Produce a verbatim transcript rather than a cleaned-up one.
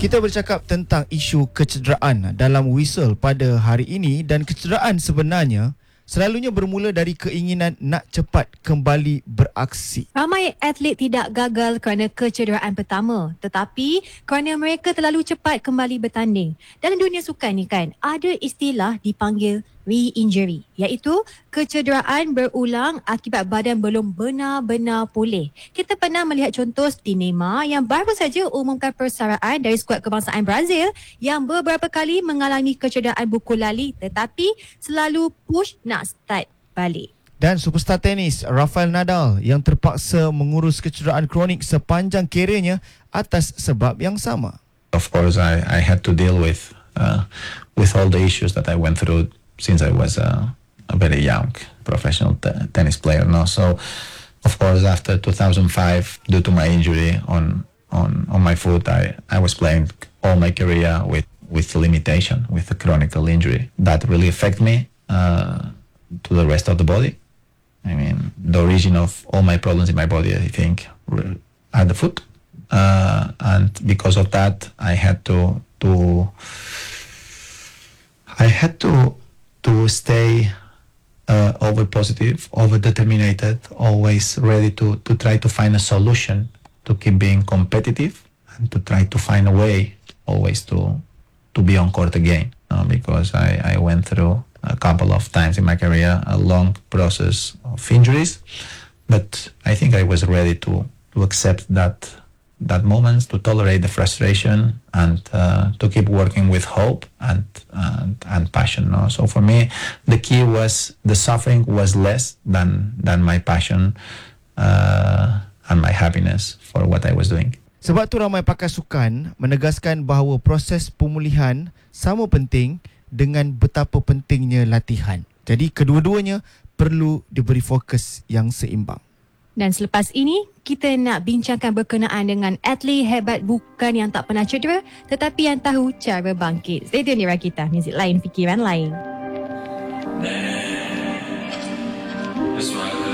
Kita bercakap tentang isu kecederaan dalam Whistle pada hari ini, dan kecederaan sebenarnya selalunya bermula dari keinginan nak cepat kembali beraksi. Ramai atlet tidak gagal kerana kecederaan pertama, tetapi kerana mereka terlalu cepat kembali bertanding. Dalam dunia sukan ni kan, ada istilah dipanggil re-injury, iaitu kecederaan berulang akibat badan belum benar-benar pulih. Kita pernah melihat contoh seperti Neymar yang baru saja umumkan persaraan dari skuad kebangsaan Brazil yang beberapa kali mengalami kecederaan buku lali tetapi selalu push nak start balik. Dan superstar tenis Rafael Nadal yang terpaksa mengurus kecederaan kronik sepanjang kerjanya atas sebab yang sama. Of course, I, I had to deal with uh, with all the issues that I went through since I was a, a very young professional t- tennis player. No? So, of course, after two thousand five, due to my injury on on, on my foot, I, I was playing all my career with, with limitation, with a chronic injury. That really affected me uh, to the rest of the body. I mean, the origin of all my problems in my body, I think, are the foot. Uh, and because of that, I had to to I had to to stay uh, over positive, over determined, always ready to, to try to find a solution to keep being competitive and to try to find a way always to to be on court again. Uh, because I, I went through a couple of times in my career a long process of injuries, but I think I was ready to, to accept that that moments, to tolerate the frustration, and uh, to keep working with hope and and, and passion. No? So for me, the key was the suffering was less than than my passion uh, and my happiness for what I was doing. Sebab tu ramai pakar sukan menegaskan bahawa proses pemulihan sama penting dengan betapa pentingnya latihan. Jadi kedua-duanya perlu diberi fokus yang seimbang. Dan selepas ini, kita nak bincangkan berkenaan dengan atlet hebat bukan yang tak pernah cedera, tetapi yang tahu cara bangkit. Stay tune di Rakita, muzik lain, fikiran lain. That's right.